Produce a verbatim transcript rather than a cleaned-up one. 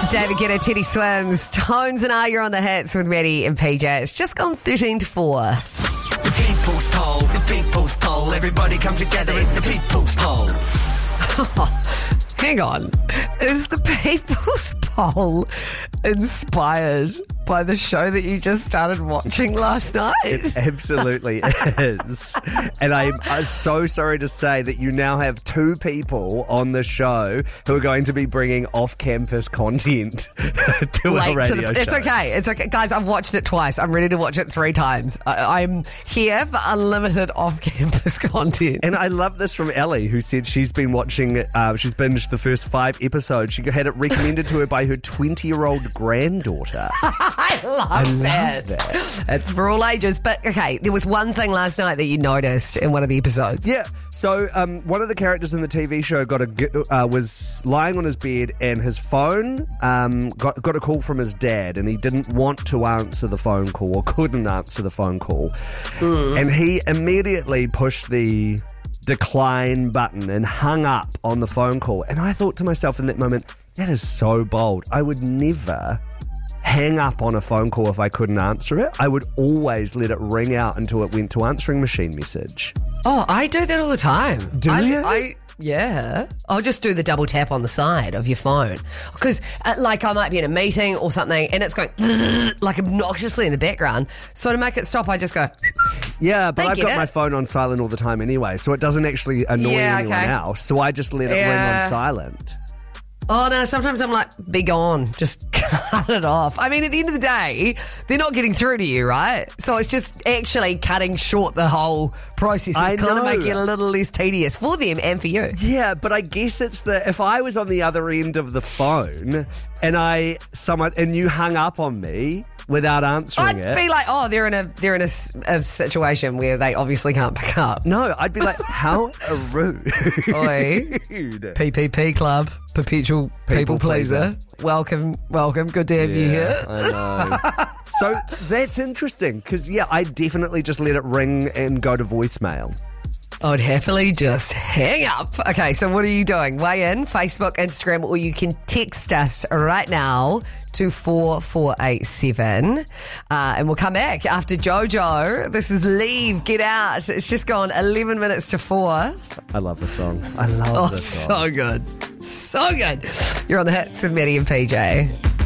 David Guetta, Teddy Swims, Tones and I, you're on the hits with Maddie and P J. It's just gone thirteen to four. The people's poll, the people's poll. Everybody come together, it's the people's poll. Hang on. Is the people's poll inspired by the show that you just started watching last night? It absolutely is. And I'm, I'm so sorry to say that you now have two people on the show who are going to be bringing off-campus content to Late our radio to the, show. It's okay. It's okay. Guys, I've watched it twice. I'm ready to watch it three times. I, I'm here for unlimited off-campus content. And I love this from Ellie, who said she's been watching, uh, she's binged the first five episodes. She had it recommended to her by her twenty-year-old granddaughter. I love I that. love that. It's for all ages. But, okay, there was one thing last night that you noticed in one of the episodes. Yeah, so um, one of the characters in the T V show got a uh, was lying on his bed, and his phone um, got got a call from his dad, and he didn't want to answer the phone call or couldn't answer the phone call, mm. and he immediately pushed the decline button and hung up on the phone call. And I thought to myself in that moment, that is so bold. I would never hang up on a phone call if I couldn't answer it. I would always let it ring out until it went to answering machine message. Oh, I do that all the time. Do I, you? I, yeah. I'll just do the double tap on the side of your phone. Because, uh, like, I might be in a meeting or something and it's going like obnoxiously in the background. So to make it stop, I just go... Yeah, but They I've get got it. my phone on silent all the time anyway, so it doesn't actually annoy Yeah, anyone okay. else. So I just let it Yeah. ring on silent. Oh, no, sometimes I'm like, be gone. Just cut it off. I mean, at the end of the day, they're not getting through to you, right? So it's just actually cutting short the whole process. It's I kind of know. making it a little less tedious for them and for you. Yeah, but I guess it's the if I was on the other end of the phone and I someone and you hung up on me without answering I'd it. be like, oh, they're in a they're in a, s- a situation where they obviously can't pick up. No, I'd be like, how rude. Oi. P P P Club, perpetual people, People pleaser. pleaser. Welcome, welcome. Good to have you here. I know. So that's interesting because, yeah, I definitely just let it ring and go to voicemail. I would happily just hang up. Okay, so what are you doing? Weigh in, Facebook, Instagram, or you can text us right now to four four eight seven. Uh, and we'll come back after JoJo. This is Leave, Get Out. It's just gone eleven minutes to four. I love the song. I love Oh, this song. so good. So good. You're on the hits with Maddie and P J.